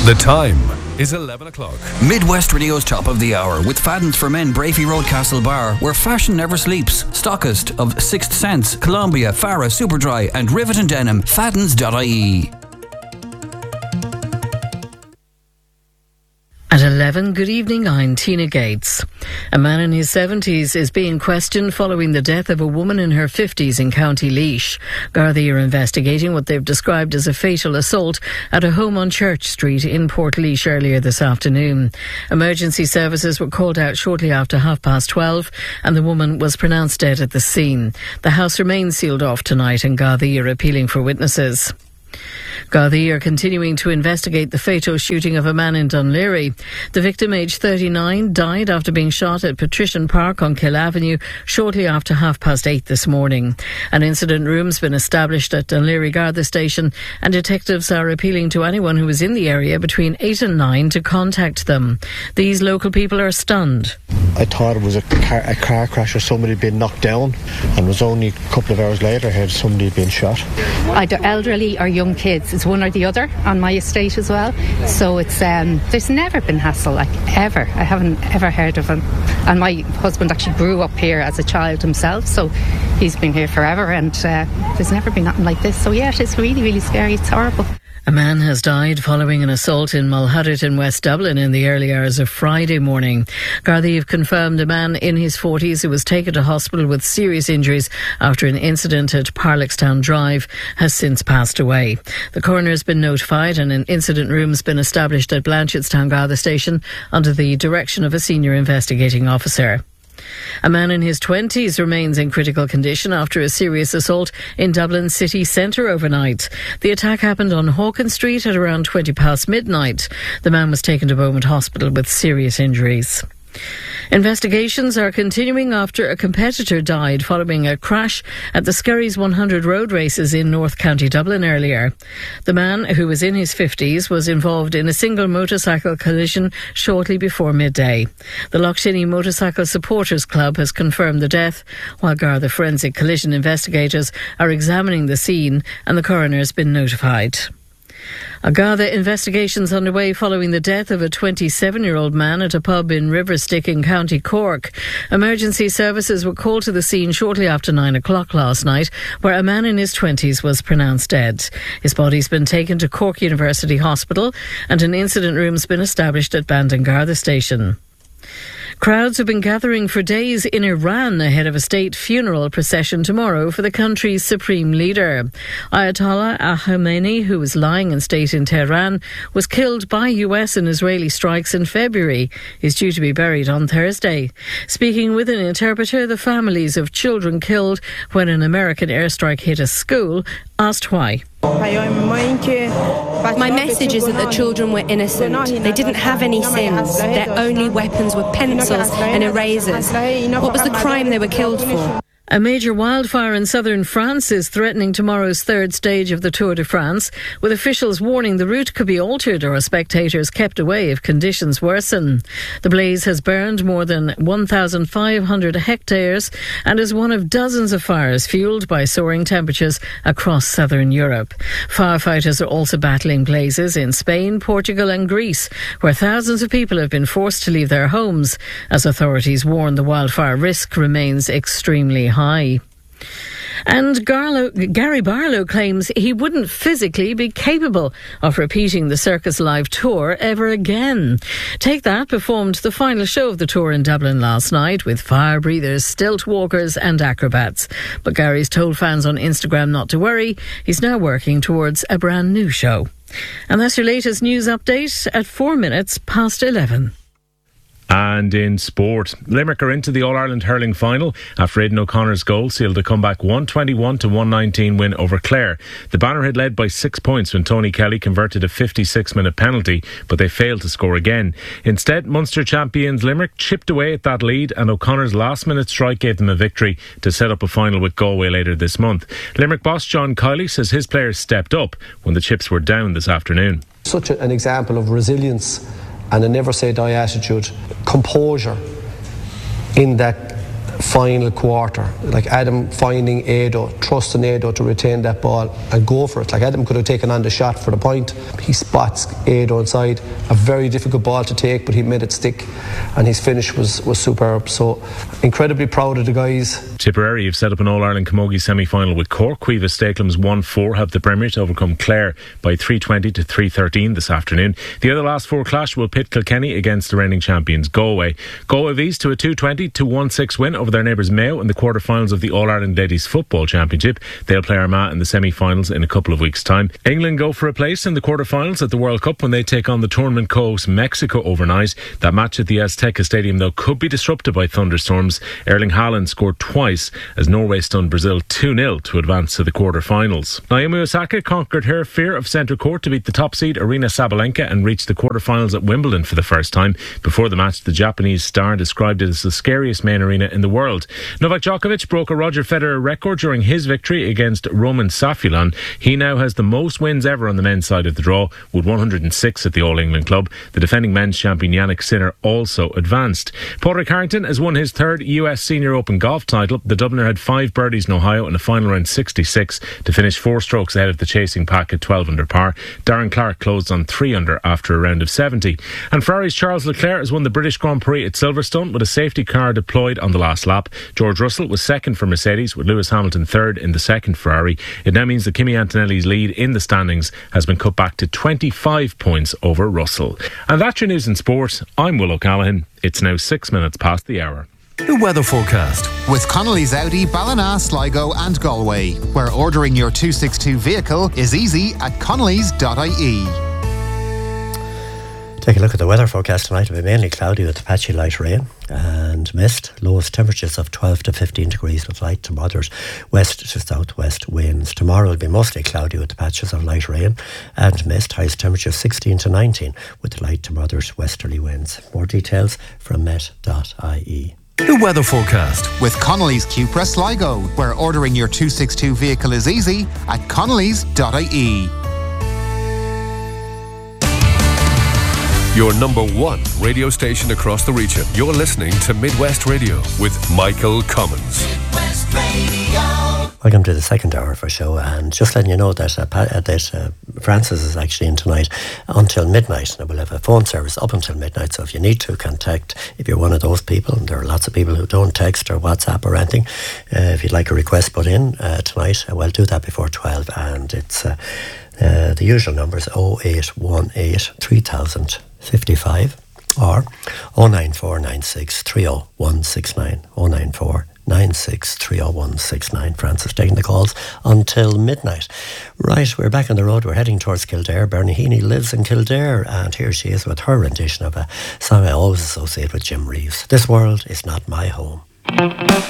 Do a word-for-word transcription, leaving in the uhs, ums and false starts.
The time is eleven o'clock. Midwest Radio's top of the hour with Fadden's for Men, Brafey Road, Castlebar, where fashion never sleeps. Stockist of Sixth Sense, Columbia, Farah, Superdry and Rivet and Denim. Faddens dot I E. At eleven, good evening, I'm Tina Gates. A man in his seventies is being questioned following the death of a woman in her fifties in County Laois. Gardaí are investigating what they've described as a fatal assault at a home on Church Street in Port Laois earlier this afternoon. Emergency services were called out shortly after half past twelve and the woman was pronounced dead at the scene. The house remains sealed off tonight and Gardaí are appealing for witnesses. Gardaí are continuing to investigate the fatal shooting of a man in Dunleary. The victim, aged thirty-nine, died after being shot at Patrician Park on Kill Avenue shortly after half past eight this morning. An incident room's been established at Dunleary Garda Station and detectives are appealing to anyone who is in the area between eight and nine to contact them. These local people are stunned. I thought it was a car, a car crash or somebody had been knocked down, and it was only a couple of hours later I heard somebody had been shot. Either elderly or young kids. It's one or the other on my estate as well. So it's um, there's never been hassle, like, ever. I haven't ever heard of him. And my husband actually grew up here as a child himself, so he's been here forever, and uh, there's never been nothing like this. So yeah, it is really, really scary. It's horrible. A man has died following an assault in Mulhuddet in West Dublin in the early hours of Friday morning. Gardaí have confirmed a man in his forties who was taken to hospital with serious injuries after an incident at Parlickstown Drive has since passed away. The coroner has been notified and an incident room has been established at Blanchardstown Garda Station under the direction of a senior investigating officer. A man in his twenties remains in critical condition after a serious assault in Dublin city centre overnight. The attack happened on Hawkins Street at around twenty past midnight. The man was taken to Beaumont Hospital with serious injuries. Investigations are continuing after a competitor died following a crash at the Skerries one hundred road races in North County Dublin earlier. The man, who was in his fifties, was involved in a single motorcycle collision shortly before midday. The Lough Motorcycle Supporters Club has confirmed the death, while Garda forensic collision investigators are examining the scene and the coroner has been notified. A Garda investigations underway following the death of a twenty-seven-year-old man at a pub in Riverstick in County Cork. Emergency services were called to the scene shortly after nine o'clock last night, where a man in his twenties was pronounced dead. His body's been taken to Cork University Hospital and an incident room's been established at Bandon Garda Station. Crowds have been gathering for days in Iran ahead of a state funeral procession tomorrow for the country's supreme leader. Ayatollah Khamenei, who was lying in state in Tehran, was killed by U S and Israeli strikes in February. He's due to be buried on Thursday. Speaking with an interpreter, the families of children killed when an American airstrike hit a school asked why. My message is that the children were innocent. They didn't have any sins. Their only weapons were pencils and erasers. What was the crime they were killed for? A major wildfire in southern France is threatening tomorrow's third stage of the Tour de France, with officials warning the route could be altered or spectators kept away if conditions worsen. The blaze has burned more than one thousand five hundred hectares and is one of dozens of fires fuelled by soaring temperatures across southern Europe. Firefighters are also battling blazes in Spain, Portugal and Greece, where thousands of people have been forced to leave their homes, as authorities warn the wildfire risk remains extremely high. high. And Garlo, Gary Barlow claims he wouldn't physically be capable of repeating the Circus Live tour ever again. Take That performed the final show of the tour in Dublin last night with fire breathers, stilt walkers and acrobats. But Gary's told fans on Instagram not to worry. He's now working towards a brand new show. And that's your latest news update at four minutes past eleven. And in sport, Limerick are into the All-Ireland hurling final after Aidan O'Connor's goal sealed a comeback one twenty-one to one nineteen win over Clare. The Banner had led by six points when Tony Kelly converted a fifty-six minute penalty, but they failed to score again. Instead, Munster champions Limerick chipped away at that lead and O'Connor's last minute strike gave them a victory to set up a final with Galway later this month. Limerick boss John Kiley says his players stepped up when the chips were down this afternoon. Such an example of resilience and a never say die attitude, composure in that final quarter, like Adam finding Ado, trusting Ado to retain that ball and go for it. Like Adam could have taken on the shot for the point. He spots Ado inside, a very difficult ball to take, but he made it stick, and his finish was, was superb. So incredibly proud of the guys. Tipperary have set up an All-Ireland Camogie semi-final with Cork. Cueva Steaklands one four have the Premier to overcome Clare by three twenty to three thirteen this afternoon. The other last four clash will pit Kilkenny against the reigning champions Galway. Galway V's to a two twenty to one six win over their neighbours Mayo in the quarter-finals of the All-Ireland Ladies Football Championship. They'll play Armagh in the semi-finals in a couple of weeks' time. England go for a place in the quarter-finals at the World Cup when they take on the tournament co-host Mexico overnight. That match at the Azteca Stadium, though, could be disrupted by thunderstorms. Erling Haaland scored twice as Norway stunned Brazil two nil to advance to the quarter-finals. Naomi Osaka conquered her fear of centre court to beat the top seed Aryna Sabalenka and reached the quarter-finals at Wimbledon for the first time. Before the match, the Japanese star described it as the scariest main arena in the world. Novak Djokovic broke a Roger Federer record during his victory against Roman Safiullin. He now has the most wins ever on the men's side of the draw, with one hundred six at the All-England club. The defending men's champion Yannick Sinner also advanced. Padraig Harrington has won his third U S Senior Open golf title. The Dubliner had five birdies in Ohio in a final round sixty-six to finish four strokes ahead of the chasing pack at twelve under par. Darren Clark closed on three under after a round of seventy. And Ferrari's Charles Leclerc has won the British Grand Prix at Silverstone with a safety car deployed on the last lap. George Russell was second for Mercedes, with Lewis Hamilton third in the second Ferrari. It now means that Kimi Antonelli's lead in the standings has been cut back to twenty-five points over Russell. And that's your news in sport. I'm Will O'Callaghan. It's now six minutes past the hour. The weather forecast with Connolly's Audi, Ballina, Sligo and Galway, where ordering your two sixty-two vehicle is easy at connellys dot I E. Take a look at the weather forecast tonight. It'll be mainly cloudy with patchy light rain and mist. Lowest temperatures of twelve to fifteen degrees with light to moderate west to southwest winds. Tomorrow will be mostly cloudy with patches of light rain and mist. Highest temperature sixteen to nineteen with light to moderate westerly winds. More details from met dot I E. The weather forecast with Connolly's Cupra Sligo, where ordering your two sixty-two vehicle is easy at connellys dot I E. Your number one radio station across the region. You're listening to Midwest Radio with Michael Cummins. Midwest Radio. Welcome to the second hour of our show, and just letting you know that, uh, that uh, Francis is actually in tonight until midnight, and we'll have a phone service up until midnight, so if you need to contact, if you're one of those people, and there are lots of people who don't text or WhatsApp or anything, uh, if you'd like a request put in uh, tonight, uh, well, do that before twelve, and it's uh, uh, the usual numbers oh eight one eight, three thousand fifty-five or oh nine four nine six, three oh one six nine, oh nine four nine six, three oh one six nine. Francis taking the calls until midnight. Right, we're back on the road. We're heading towards Kildare. Bernie Heaney lives in Kildare, and here she is with her rendition of a song I always associate with Jim Reeves. This world is not my home.